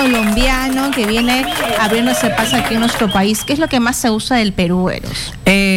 colombiano que viene abriéndose paso aquí en nuestro país. ¿Qué es lo que más se usa del Perú, Eros?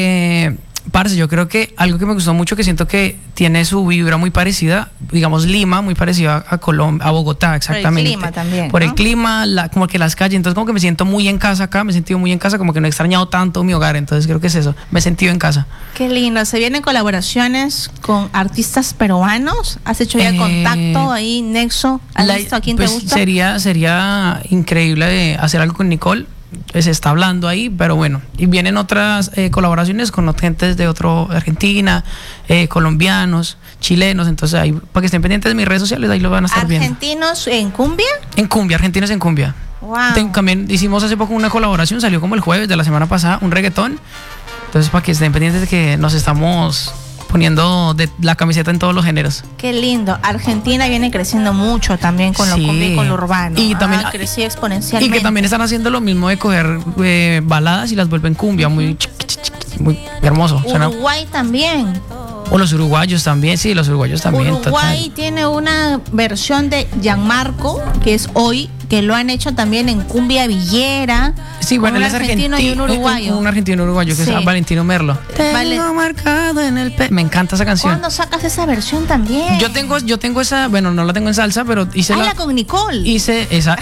Parce, yo creo que algo que me gustó mucho, que siento que tiene su vibra muy parecida, digamos Lima, muy parecida a Colombia, a Bogotá, exactamente. Por el clima también, por ¿no? el clima, como que las calles, entonces como que me siento muy en casa acá, me he sentido muy en casa, como que no he extrañado tanto mi hogar, entonces creo que es eso, me he sentido en casa. Qué lindo. ¿Se vienen colaboraciones con artistas peruanos? ¿Has hecho ya contacto ahí, nexo? ¿Has visto a quién pues te gusta? Sería increíble hacer algo con Nicole. Se está hablando ahí, pero bueno, y vienen otras colaboraciones con gentes de Argentina, colombianos, chilenos, entonces ahí, para que estén pendientes de mis redes sociales, ahí lo van a estar viendo. ¿Argentinos en cumbia? En cumbia, argentinos en cumbia. Wow. También hicimos hace poco una colaboración, salió como el jueves de la semana pasada, un reggaetón, entonces para que estén pendientes de que nos estamos poniendo de la camiseta en todos los géneros. Qué lindo. Argentina viene creciendo mucho también con lo cumbia y con lo urbano. Y también creció exponencialmente. Y que también están haciendo lo mismo de coger baladas y las vuelven cumbia, muy hermoso. Uruguay también. O los uruguayos también, sí, los uruguayos también. Uruguay total. tiene una versión de Gianmarco, que es hoy, que lo han hecho también en cumbia villera. Sí, bueno, él es argentino y un uruguayo. Un argentino uruguayo, que es Valentino Merlo. Tengo marcado en el me encanta esa canción. ¿Cuándo sacas esa versión también? Yo tengo esa, bueno, no la tengo en salsa, pero hice la con Nicole. Hice esa,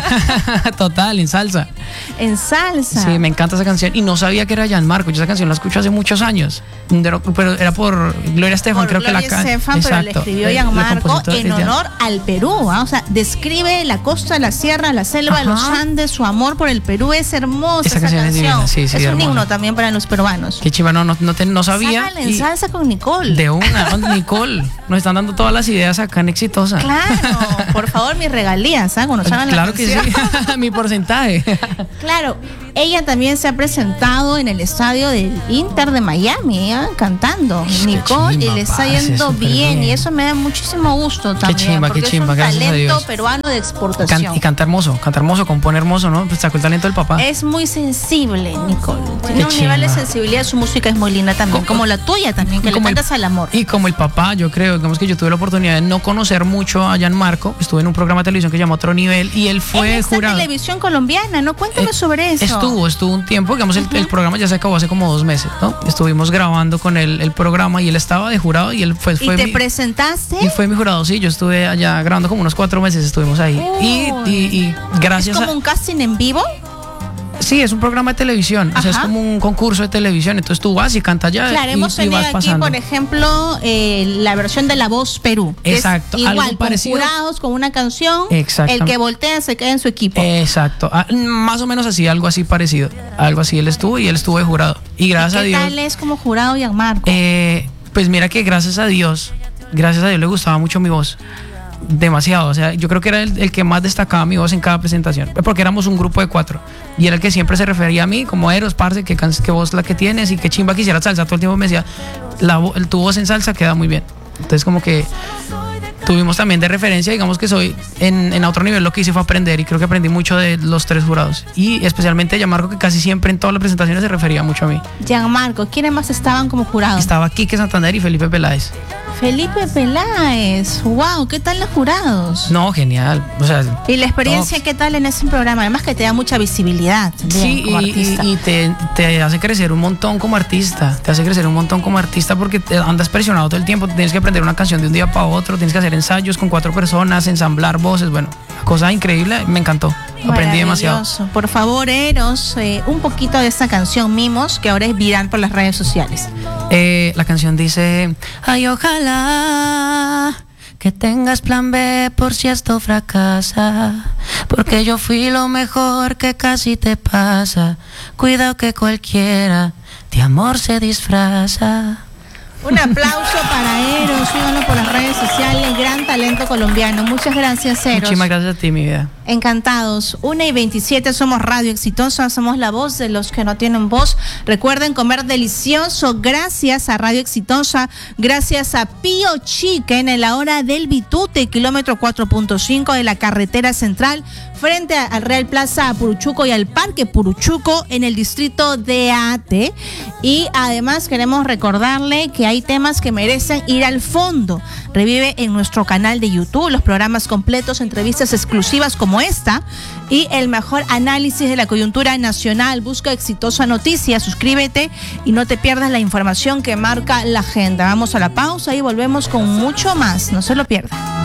total, en salsa. En salsa. Sí, me encanta esa canción. Y no sabía que era Gianmarco. Yo esa canción la escucho hace muchos años. Pero era por Gloria Estefan, creo Gloria que la Estefan, pero le escribió Gianmarco en honor al Perú. O sea, describe la costa, la sierra, la selva, los Andes, su amor por el Perú. Es hermosa esa canción. Es divina, sí, es un hermosa. himno también para los peruanos. Qué chiva, no sabía. Sácale en salsa con Nicole. De una, Nicole. Nos están dando todas las ideas acá en Exitosa. Claro, por favor, mis regalías, cuando salgan claro la que sí, mi porcentaje. Claro, ella también se ha presentado en el estadio del Inter de Miami, cantando. Nicole, y le está yendo bien, y eso me da muchísimo gusto también. Qué chimba, es un gracias a talento Dios. peruano de exportación. Y canta hermoso, compone hermoso, ¿no? Pues sacó el talento del papá. Es muy sensible, Nicole. Tiene un nivel de sensibilidad, su música es muy linda también, como la tuya también, que le cantas al amor. Y como el papá, yo creo, digamos que yo tuve la oportunidad de no conocer mucho a Gianmarco, estuve en un programa de televisión que se llama Otro Nivel, y él fue jurado. Televisión colombiana, ¿no? Cuéntame sobre eso. Estuvo un tiempo, digamos, el programa ya se acabó hace como 2 meses, ¿no? Estuvimos grabando con él el programa y él estaba de jurado y él fue ¿Y te presentaste? Y fue mi jurado, sí, yo estuve allá grabando como unos 4 meses, estuvimos ahí. Y gracias ¿Es como un casting en vivo? Sí, es un programa de televisión, o sea, es como un concurso de televisión, entonces tú vas y cantas ya. Claro, hemos tenido aquí, por ejemplo, la versión de La Voz Perú. Exacto. Igual, algo con parecido. jurados, con una canción, el que voltea se queda en su equipo. Exacto, más o menos así, algo así parecido, algo así, él estuvo de jurado. Y gracias a Dios. ¿Qué tal es como jurado, Gianmarco? Pues mira que gracias a Dios le gustaba mucho mi voz. Demasiado, o sea, yo creo que era el que más destacaba mi voz en cada presentación, porque éramos un grupo de 4 y era el que siempre se refería a mí como Eros, parce, que voz la que tienes y que chimba quisiera salsa. Todo el tiempo me decía, tu voz en salsa queda muy bien. Entonces como que tuvimos también de referencia, digamos que soy en Otro Nivel, lo que hice fue aprender, y creo que aprendí mucho de los 3 jurados, y especialmente Gianmarco, que casi siempre en todas las presentaciones se refería mucho a mí. Gianmarco, ¿quiénes más estaban como jurados? Estaba Quique Santander y Felipe Peláez. Felipe Peláez, wow, ¿qué tal los jurados? No, genial, o sea. ¿Y la experiencia qué tal en ese programa? Además que te da mucha visibilidad también, sí, como artista. Y te hace crecer un montón como artista, porque andas presionado todo el tiempo, tienes que aprender una canción de un día para otro, tienes que hacer ensayos con 4 personas, ensamblar voces, bueno, cosa increíble, me encantó, aprendí demasiado. Por favor, Eros, un poquito de esta canción Mimos, que ahora es viral por las redes sociales. La canción dice: ay, ojalá que tengas plan B por si esto fracasa, porque yo fui lo mejor que casi te pasa, cuidado que cualquiera de amor se disfraza. Un aplauso para Eros, síganlo por las redes sociales, gran talento colombiano. Muchas gracias, Eros. Muchísimas gracias a ti, mi vida. Encantados. 1:27, somos Radio Exitosa, somos la voz de los que no tienen voz. Recuerden comer delicioso gracias a Radio Exitosa, gracias a Pío Chicken en la hora del Bitute, kilómetro 4.5 de la carretera central, frente al Real Plaza Puruchuco y al Parque Puruchuco en el distrito de Ate. Y además queremos recordarle que hay temas que merecen ir al fondo. Revive en nuestro canal de de YouTube, los programas completos, entrevistas exclusivas como esta y el mejor análisis de la coyuntura nacional. Busca Exitosa Noticias, suscríbete y no te pierdas la información que marca la agenda. Vamos a la pausa y volvemos con mucho más. No se lo pierdan.